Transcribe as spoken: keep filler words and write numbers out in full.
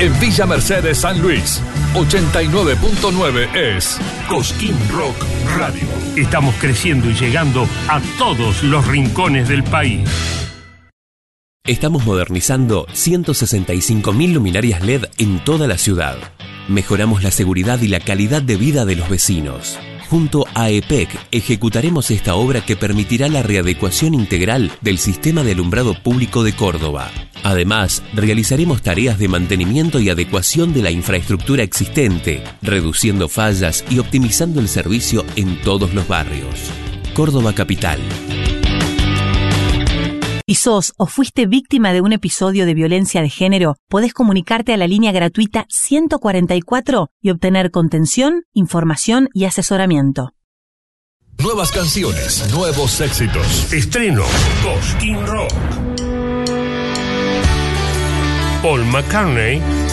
En Villa Mercedes, San Luis, ochenta y nueve punto nueve es Cosquín Rock Radio. Estamos creciendo y llegando a todos los rincones del país. Estamos modernizando ciento sesenta y cinco mil luminarias L E D en toda la ciudad. Mejoramos la seguridad y la calidad de vida de los vecinos. Junto a E P E C ejecutaremos esta obra que permitirá la readecuación integral del sistema de alumbrado público de Córdoba. Además, realizaremos tareas de mantenimiento y adecuación de la infraestructura existente, reduciendo fallas y optimizando el servicio en todos los barrios. Córdoba Capital. Si sos o fuiste víctima de un episodio de violencia de género, podés comunicarte a la línea gratuita ciento cuarenta y cuatro y obtener contención, información y asesoramiento. Nuevas canciones, nuevos éxitos. Estreno Cosquín Rock. Paul McCartney